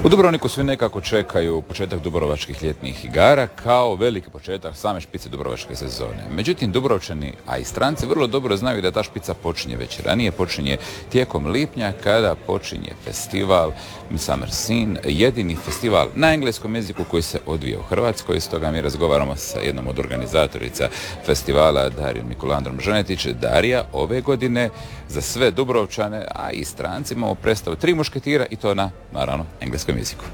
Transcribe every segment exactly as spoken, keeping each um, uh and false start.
U Dubrovniku svi nekako čekaju početak dubrovačkih ljetnih igara kao veliki početak same špice dubrovačke sezone. Međutim, Dubrovčani, a i stranci vrlo dobro znaju da ta špica počinje već ranije, počinje tijekom lipnja kada počinje festival Midsummer Scene, jedini festival na engleskom jeziku koji se odvija u Hrvatskoj. Stoga mi razgovaramo sa jednom od organizatorica festivala, Darijom Mikulandrom Žanetić. Darija, ove godine za sve Dubrovčane, a i stranci imamo predstavu Tri mušketira i to na, naravno, engleskom jeziku.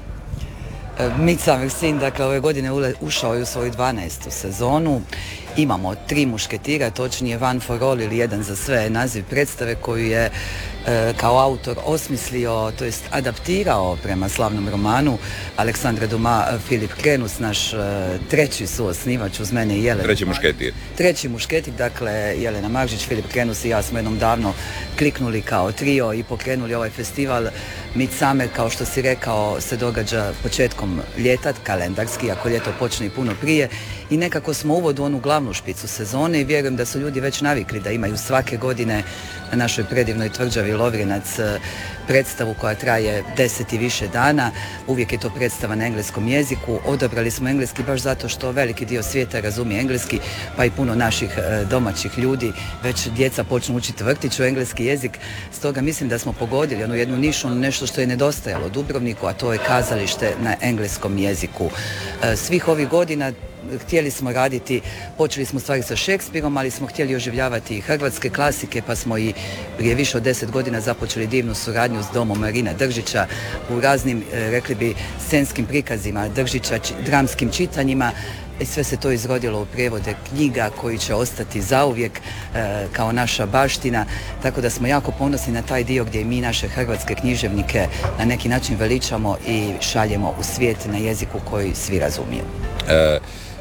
Midsummer Scene, dakle, ove godine ušao je u svoju dvanaestu sezonu. Imamo Tri mušketira, točnije One for All ili Jedan za sve, naziv predstave koju je e, kao autor osmislio, to jest adaptirao prema slavnom romanu Aleksandra Duma Filip Krenus, naš e, treći suosnivač uz mene i Jelena. Treći mušketir. Treći mušketir, dakle, Jelena Maržić, Filip Krenus i ja smo jednom davno kliknuli kao trio i pokrenuli ovaj festival. Midsummer, kao što si rekao, se događa početkom ljeta, kalendarski, ako ljeto počne i puno prije, i nekako smo uvod u onu glavnu špicu sezone i vjerujem da su ljudi već navikli da imaju svake godine na našoj predivnoj tvrđavi Lovrinac predstavu koja traje deset i više dana. Uvijek je to predstava na engleskom jeziku. Odabrali smo engleski baš zato što veliki dio svijeta razumije engleski, pa i puno naših domaćih ljudi, već djeca počnu učiti vrtić u engleski jezik. Stoga mislim da smo pogodili onu jednu nišu, nešto što je nedostajalo Dubrovniku, a to je kazalište na engleskom jeziku. Svih ovih godina htjeli smo raditi, počeli smo stvari sa Šekspirom, ali smo htjeli oživljavati i hrvatske klasike, pa smo i prije više od deset godina započeli divnu suradnju s domom Marina Držića u raznim, rekli bi, scenskim prikazima Držića, dramskim čitanjima. I sve se to izrodilo u prijevode knjiga koji će ostati zauvijek e, kao naša baština, tako da smo jako ponosni na taj dio gdje mi naše hrvatske književnike na neki način veličamo i šaljemo u svijet na jeziku koji svi razumiju. E,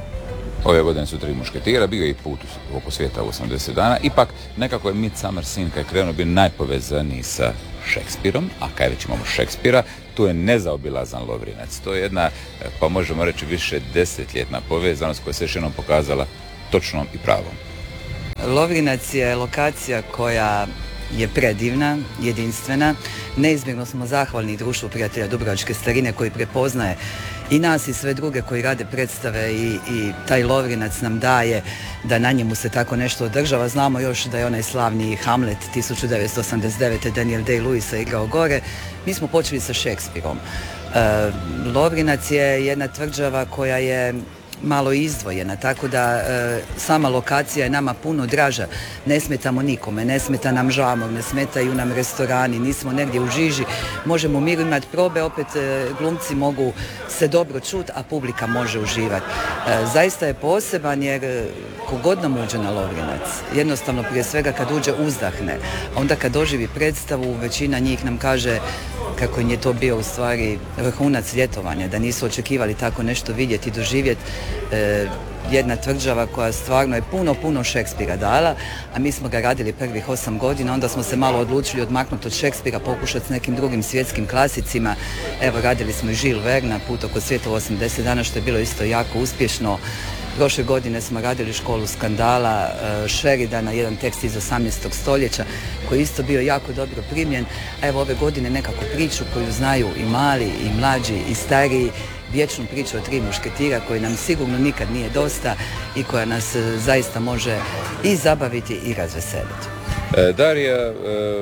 ove godine su Tri mušketira, bio je i put oko svijeta u osamdeset dana, ipak nekako je Midsummer Scene kad je krenuo bio najpovezaniji sa Šekspirom, a kaj već imamo Šekspira, tu je nezaobilazan Lovrinac. To je jedna, pa možemo reći, više desetljetna povezanost koja se još jednom pokazala točnom i pravom. Lovrinac je lokacija koja je predivna, jedinstvena. Neizmjerno smo zahvalni Društvu prijatelja Dubrovačke starine koji prepoznaje i nas i sve druge koji rade predstave i, i taj Lovrinac nam daje da na njemu se tako nešto održava. Znamo još da je onaj slavni Hamlet tisuću devetsto osamdeset devete. Daniel Day-Lewisa igrao gore. Mi smo počeli sa Šekspirom. E, Lovrinac je jedna tvrđava koja je malo izdvojena, tako da e, sama lokacija je nama puno draža. Ne smetamo nikome, ne smeta nam žamor, ne smetaju nam restorani, nismo negdje u žiži, možemo u miru imati probe, opet e, glumci mogu se dobro čuti, a publika može uživati. E, zaista je poseban jer e, kogod nam uđe na Lovrinac, jednostavno prije svega kad uđe uzdahne, a onda kad doživi predstavu, većina njih nam kaže kako im je to bio u stvari vrhunac ljetovanja, da nisu očekivali tako nešto vidjeti i doživjeti. E, jedna tvrđava koja stvarno je puno, puno Šekspira dala, a mi smo ga radili prvih osam godina, onda smo se malo odlučili odmaknuti od Šekspira, pokušati s nekim drugim svjetskim klasicima. Evo, radili smo i Jules Verna, Put oko svijeta u osamdeset dana, što je bilo isto jako uspješno. Prošle godine smo radili Školu skandala, Sheridana, jedan tekst iz osamnaestog stoljeća koji je isto bio jako dobro primljen. A evo ove godine nekako priču koju znaju i mali, i mlađi, i stariji, vječnu priču o Tri mušketira koji nam sigurno nikad nije dosta i koja nas zaista može i zabaviti i razveseliti. E, Darija, e,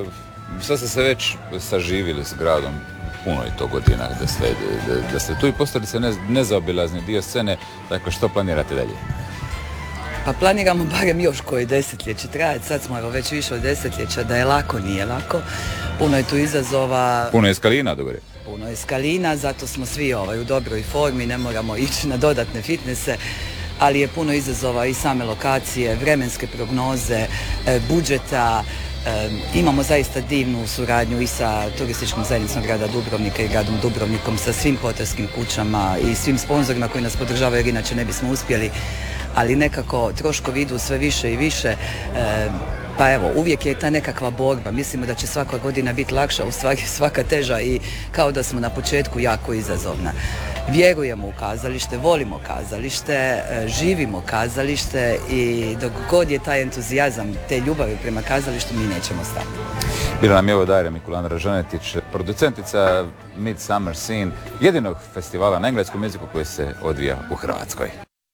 sad ste se već saživili s gradom, puno je to godina da ste, da, da ste tu i postali se ne, nezaobilazni dio scene, dakle što planirate dalje? Pa planiramo barem još koji desetljeće trajati, sad smo evo već više od desetljeća, da je lako, nije lako, puno je tu izazova. Puno je skalina, dobro. Puno je skalina, zato smo svi ovaj, u dobroj formi, ne moramo ići na dodatne fitnesse, ali je puno izazova i same lokacije, vremenske prognoze, budžeta. E, imamo zaista divnu suradnju i sa turističkom zajednicom grada Dubrovnika i gradom Dubrovnikom, sa svim hotelskim kućama i svim sponzorima koji nas podržavaju jer inače ne bismo uspjeli, ali nekako troškovi idu sve više i više. E, Pa evo, uvijek je ta nekakva borba. Mislimo da će svaka godina biti lakša, u stvari svaka teža i kao da smo na početku jako izazovna. vjerujemo u kazalište, volimo kazalište, e, živimo kazalište i dok god je taj entuzijazam, te ljubavi prema kazalištu, mi nećemo stati. Bila nam je ovo Darija Mikulandra Žanetić, producentica Midsummer Scene, jedinog festivala na engleskom jeziku koji se odvija u Hrvatskoj.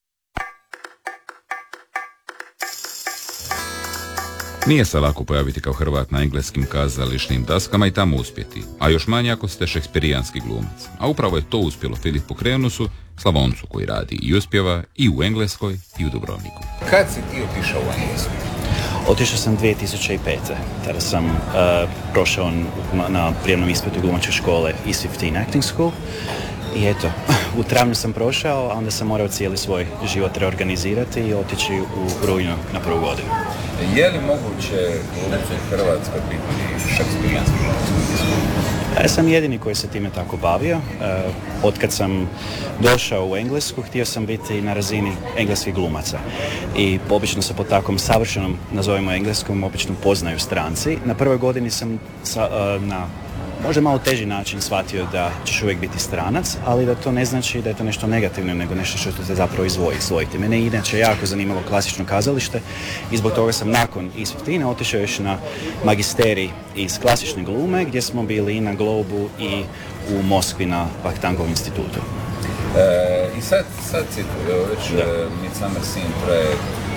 Nije se lako pojaviti kao Hrvat na engleskim kazališnim daskama i tamo uspjeti, a još manje ako ste šekspirijanski glumac. A upravo je to uspjelo Filipu Krenusu, Slavoncu koji radi i uspjeva i u Engleskoj i u Dubrovniku. Kad si ti otišao u Englesku? Otišao sam dvije tisuće pete. Tada sam uh, prošao na, na prijemnom ispitu glumačke škole E S petnaest Acting School. I eto, u travnju sam prošao, a onda sam morao cijeli svoj život reorganizirati i otići u rujnu na prvu godinu. Je li moguće glumcu u Hrvatskoj biti šekspirijanski glumac? Ja sam jedini koji se time tako bavio. Od kad sam došao u Englesku, htio sam biti na razini engleskih glumaca. I obično se po takvom savršenom, nazovimo engleskom, obično poznaju stranci. Na prvoj godini sam sa, na možda malo teži način shvatio da ćeš uvijek biti stranac, ali da to ne znači da je to nešto negativno, nego nešto što te zapravo izvoji, izvojiti. Mene je inače jako zanimalo klasično kazalište i zbog toga sam nakon E S petnaest otišao još na magisterij iz klasične glume, gdje smo bili i na Globu i u Moskvi na Vahtangovom institutu. E, I sad, sad si već Midsummer Scene traje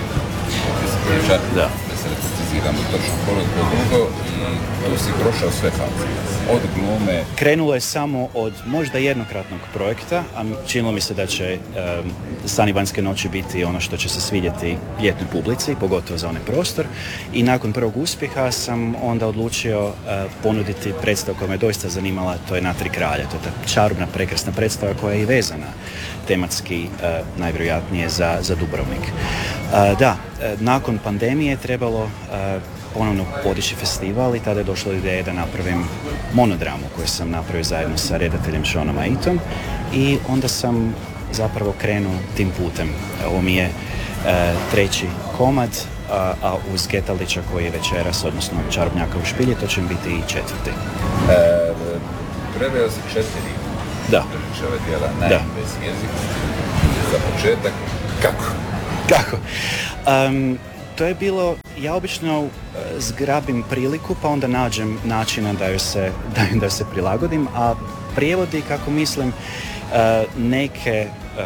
čak da. da se repetiziramo točno koliko dugo i tu si prošao sve faze. Od glume... Krenulo je samo od možda jednokratnog projekta, a činilo mi se da će um, Sani vanjske noći biti ono što će se svidjeti ljetnoj publici, pogotovo za onaj prostor. I nakon prvog uspjeha sam onda odlučio uh, ponuditi predstavu koja me doista zanimala, to je Na tri kralja. To je ta čarobna, prekrasna predstava koja je i vezana tematski uh, najvjerojatnije za, za Dubrovnik. Uh, da, uh, nakon pandemije je trebalo uh, ponovno podići festival i tada je došla ideja da napravim monodramu koju sam napravio zajedno sa redateljem Seanom Aitom i onda sam zapravo krenuo tim putem. Ovo mi je uh, treći komad, a, a uz Getalića koji je večeras, odnosno Čarobnjaka u špilji, to će mi biti i četvrti. E, Predao si četiri da. ove dijela na engleski jezik. Za početak, kako? Kako? Um, To je bilo, ja obično uh, zgrabim priliku pa onda nađem načina da ju se, da, da ju se prilagodim, a prijevodi, kako mislim, uh, neke uh,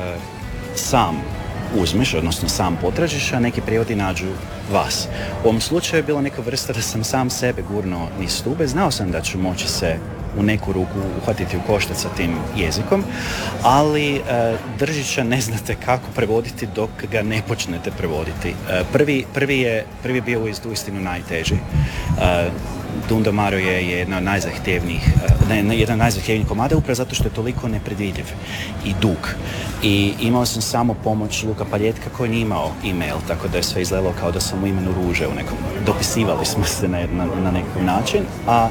sam uzmeš, odnosno sam potražiš, a neki prijevodi nađu vas. U ovom slučaju je bila neka vrsta da sam sam sebe gurnuo niz stube, znao sam da ću moći se u neku ruku uhvatiti u koštac sa tim jezikom, ali e, Držića ne znate kako prevoditi dok ga ne počnete prevoditi. E, prvi, prvi, je, prvi je bio uistinu najteži. E, Dundo Maro je jedna od najzahtjevnijih, ne, ne, jedan od najzahtjevnijih komada upravo zato što je toliko nepredvidljiv i dug. I imao sam samo pomoć Luka Paljetka koji nije imao e-mail, tako da je sve izgledalo kao da sam u imenu ruže u nekom, dopisivali smo se na, na, na nekom način, a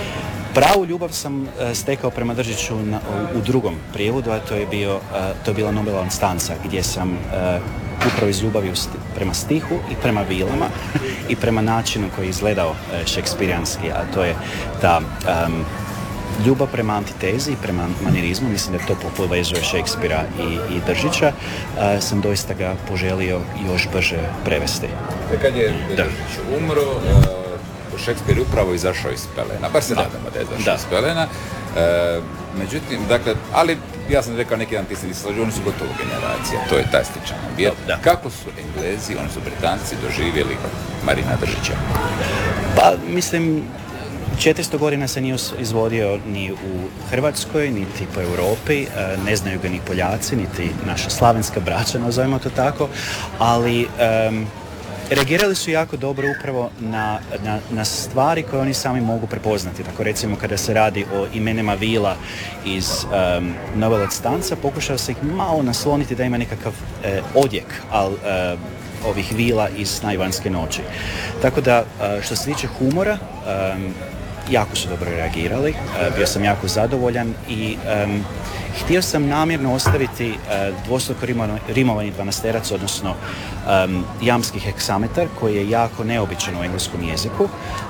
pravu ljubav sam uh, stekao prema Držiću na, u, u drugom prijevodu, a to je, bio, uh, to je bila Nobelova instanca, gdje sam uh, upravo iz ljubavi sti, prema stihu i prema vilama i prema načinu koji je izgledao uh, šekspirijanski, a to je ta um, ljubav prema antitezi i prema manirizmu, mislim da to povezuje Šekspira i, i Držića, uh, sam doista ga poželio još brže prevesti. Kad je Držić umro, uh... Šekspir je upravo izašao iz pelena, bar se da. nadamo da je izašao da. iz pelena. E, međutim, dakle, ali ja sam rekao neki dan ti se nisi slažio, oni su gotovo generacija, to je taj sličan ambijent. Kako su Englezi, oni su Britanci doživjeli Marina Držića? Pa, mislim, četiristo godina se nije izvodio ni u Hrvatskoj, niti po Europi, ne znaju ga ni Poljaci, niti naša slavenska braća, nazovimo to tako, ali... Um, reagirali su jako dobro upravo na, na, na stvari koje oni sami mogu prepoznati. Tako recimo kada se radi o imenima vila iz um, Nove Stanca, pokušao se ih malo nasloniti da ima nekakav eh, odjek al, eh, ovih vila iz Najvanjske noći. Tako da eh, što se tiče humora, um, jako su dobro reagirali, eh, bio sam jako zadovoljan i um, htio sam namjerno ostaviti uh, dvostruko rimovani dvanasterac, odnosno um, jamski heksametar, koji je jako neobičan u engleskom jeziku,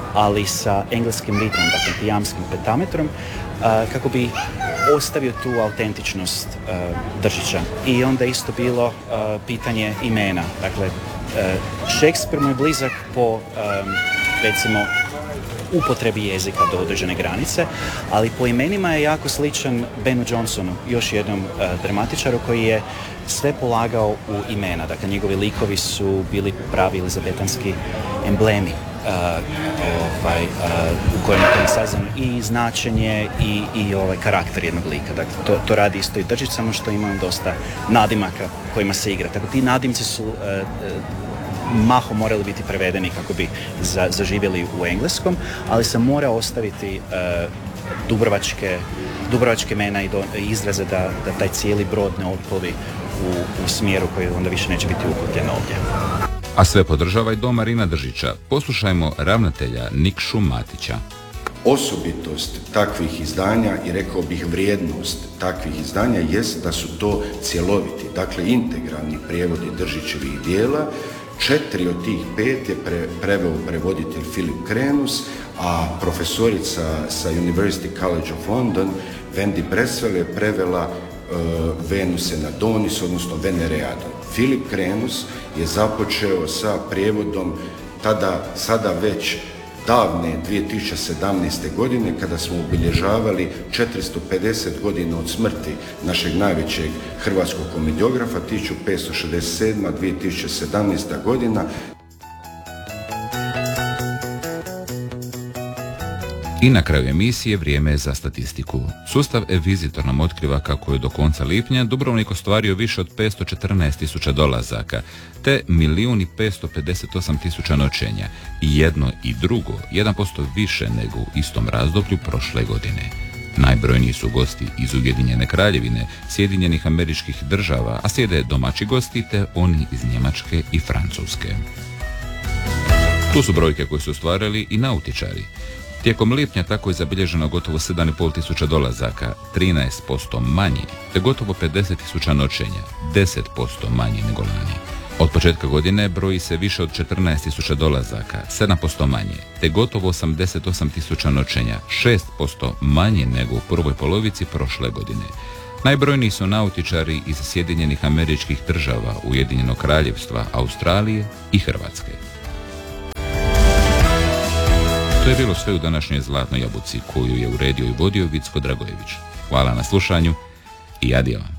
ali sa engleskim ritmom, dakle pijamskim pentametrom, uh, kako bi ostavio tu autentičnost uh, Držića. I onda isto bilo uh, pitanje imena. Dakle, uh, Shakespeare mu je blizak po, um, recimo, upotrebi jezika do određene granice, ali po imenima je jako sličan Benu Johnsonu, još jednom uh, dramatičaru koji je sve polagao u imena. Dakle, njegovi likovi su bili pravi elizabetanski emblemi uh, ovaj, uh, u kojem je saznano i značenje i, i ovaj karakter jednog lika. Dakle, to, to radi isto i Držić, samo što ima dosta nadimaka kojima se igra. Tako ti nadimci su uh, uh, mahom morali biti prevedeni kako bi za, zaživjeli u engleskom, ali se mora ostaviti uh, dubrovačke, dubrovačke mena i do, izraze da, da taj cijeli brod ne otplovi u, u smjeru koji onda više neće biti ukotljen ovdje. A sve podržava i dom Marina Držića. Poslušajmo ravnatelja Nikšu Matića. Osobitost takvih izdanja i rekao bih vrijednost takvih izdanja jest da su to cjeloviti, dakle integralni prijevodi Držićevih dijela. Četiri od tih pet je pre, preveo prevoditelj Philip Krenus, a profesorica sa University College of London, Wendy Bressel, je prevela uh, Venus and Adonis, odnosno Venereadon. Philip Krenus je započeo sa prijevodom tada, sada već davne dvije tisuće sedamnaeste. godine, kada smo obilježavali četiristo pedeset godina od smrti našeg najvećeg hrvatskog komediografa, tisuću petsto šezdeset sedma. do dvije tisuće sedamnaesta. godina. I na kraju emisije vrijeme je za statistiku. Sustav e-Visitor nam otkriva kako je do konca lipnja Dubrovnik ostvario više od petsto četrnaest tisuća dolazaka, te milijun i petsto pedeset osam tisuća noćenja, i jedno i drugo jedan posto više nego u istom razdoblju prošle godine. Najbrojniji su gosti iz Ujedinjene Kraljevine, Sjedinjenih Američkih Država, a slijede domaći gosti te oni iz Njemačke i Francuske. Tu su brojke koje su ostvarili i nautičari. Tijekom lipnja tako je zabilježeno gotovo sedam i pol tisuća dolazaka, trinaest posto manje, te gotovo pedeset tisuća noćenja, deset posto manje nego lani. Od početka godine broji se više od četrnaest tisuća dolazaka, sedam posto manje, te gotovo osamdeset osam tisuća noćenja, šest posto manje nego u prvoj polovici prošle godine. Najbrojniji su nautičari iz Sjedinjenih Američkih Država, Ujedinjenog Kraljevstva, Australije i Hrvatske. To je bilo sve u današnjoj Zlatnoj jabuci, koju je uredio i vodio Vicko Dragojević. Hvala na slušanju i adio.